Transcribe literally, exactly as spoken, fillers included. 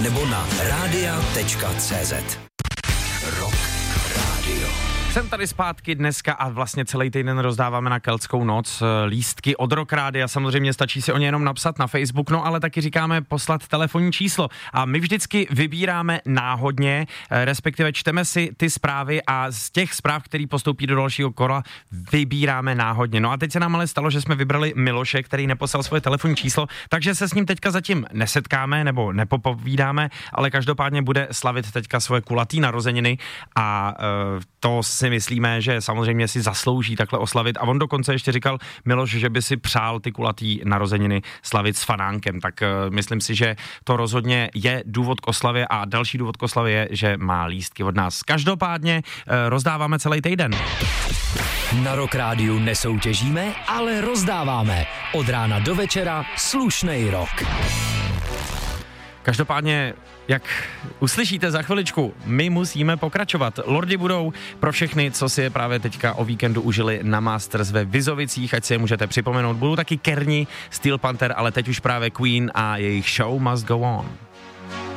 anebo na rádia tečka cé zet. Rock Radio. Jsem tady zpátky dneska a vlastně celý týden rozdáváme na Keltskou noc lístky od Rock Rádia. Samozřejmě stačí si o ně jenom napsat na Facebook, no ale taky říkáme poslat telefonní číslo. A my vždycky vybíráme náhodně, respektive čteme si ty zprávy a z těch zpráv, který postoupí do dalšího kola, vybíráme náhodně. No a teď se nám ale stalo, že jsme vybrali Miloše, který neposlal svoje telefonní číslo, takže se s ním teďka zatím nesetkáme nebo nepopovídáme, ale každopádně bude slavit teďka svoje kulatý narozeniny a uh, to si myslíme, že samozřejmě si zaslouží takhle oslavit a on dokonce ještě říkal, Miloš, že by si přál ty kulatý narozeniny slavit s fanánkem, tak uh, myslím si, že to rozhodně je důvod k oslavě a další důvod k oslavě je, že má lístky od nás. Každopádně uh, rozdáváme celý týden. Na Rock Rádiu nesoutěžíme, ale rozdáváme. Od rána do večera slušnej rock. Každopádně, jak uslyšíte za chviličku, my musíme pokračovat. Lordi budou pro všechny, co si je právě teďka o víkendu užili na Masters ve Vizovicích, ať si je můžete připomenout. Budou taky Kerni, Steel Panther, ale teď už právě Queen a jejich Show Must Go On.